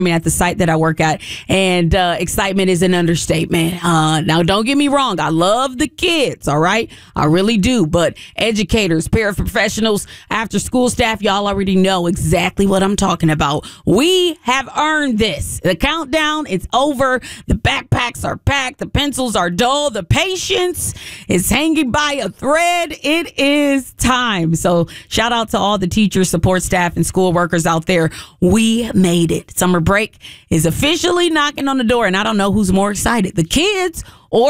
at the site that I work at, and excitement is an understatement. Now, don't get me wrong. I love the kids, all right? I really do. But educators, paraprofessionals, after school staff, y'all already know exactly what I'm talking about. We have earned this. The countdown, it's over. The backpacks are packed. The pencils are dull. The patience is hanging by a thread. It is time. So shout out to all the teachers, support staff, and school workers out there. We made it. Summer break is officially knocking on the door, and I don't know who's more excited, the kids or